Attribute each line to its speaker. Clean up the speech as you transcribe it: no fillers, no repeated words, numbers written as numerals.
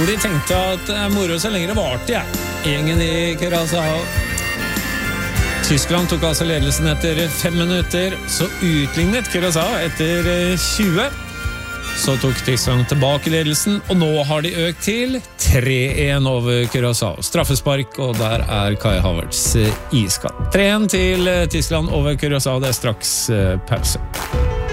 Speaker 1: de tenkte at moro så lenge det varte, ja. Gjengen i Curaçao. Tyskland tok altså ledelsen etter 5 minutter, så utlignet Curaçao etter 20. Så tok Tyskland tilbake ledelsen, og nå har de økt til 3-1 over Curaçao. Straffespark, og der er Kai Havertz iskald. 3-1 til Tyskland over Curaçao, det er straks pause.